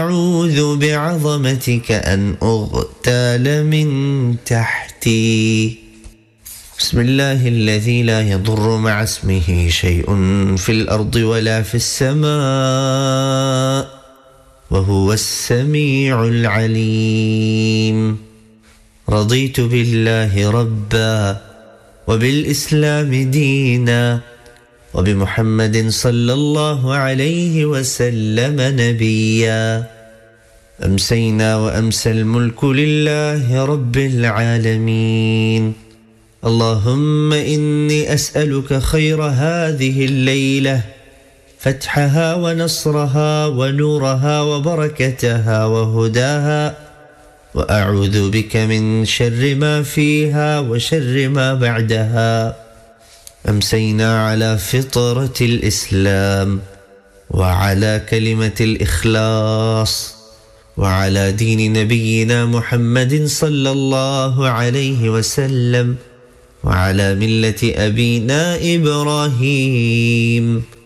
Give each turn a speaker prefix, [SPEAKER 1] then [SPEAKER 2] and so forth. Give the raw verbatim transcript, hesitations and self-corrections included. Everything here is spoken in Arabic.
[SPEAKER 1] أعوذ بعظمتك أن أغتال من تحتي. بسم الله الذي لا يضر مع اسمه شيء في الأرض ولا في السماء وهو السميع العليم. رضيت بالله ربا وبالإسلام دينا وبمحمد صلى الله عليه وسلم نبيا. أمسينا وأمسى الملك لله رب العالمين. اللهم إني أسألك خير هذه الليلة، فتحها ونصرها ونورها وبركتها وهداها، وأعوذ بك من شر ما فيها وشر ما بعدها. أمسينا على فطرة الإسلام وعلى كلمة الإخلاص وعلى دين نبينا محمد صلى الله عليه وسلم وعلى ملة أبينا إبراهيم.